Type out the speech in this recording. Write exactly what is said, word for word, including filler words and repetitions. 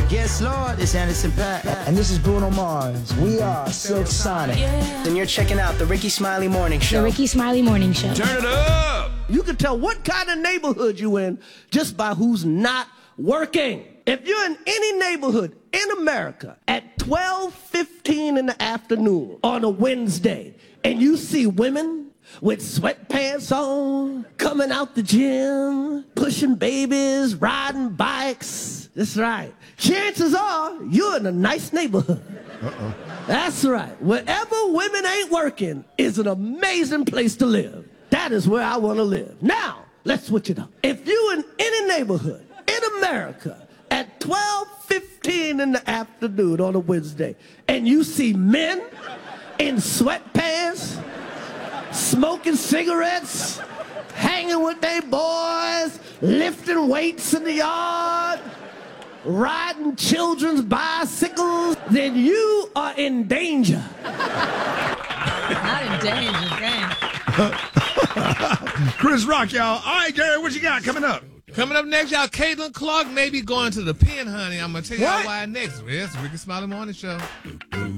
Yes, Lord, it's Anderson .Paak. And this is Bruno Mars. We are Silk Sonic. Yeah. And you're checking out the Ricky Smiley Morning Show. The Ricky Smiley Morning Show. Turn it up! You can tell what kind of neighborhood you in just by who's not working. If you're in any neighborhood in America at twelve fifteen in the afternoon on a Wednesday and you see women with sweatpants on, coming out the gym, pushing babies, riding bikes, that's right. Chances are you're in a nice neighborhood. Uh-oh. That's right. Wherever women ain't working is an amazing place to live. That is where I want to live. Now, let's switch it up. If you in any neighborhood in America at twelve fifteen in the afternoon on a Wednesday and you see men in sweatpants, smoking cigarettes, hanging with their boys, lifting weights in the yard, riding children's bicycles, then you are in danger. Not in danger, gang. Chris Rock, y'all. All right, Gary, what you got coming up? Coming up next, y'all, Caitlin Clark may be going to the pen, honey. I'm going to tell y'all What? why next. Yes, Ricky Smiley Morning Show.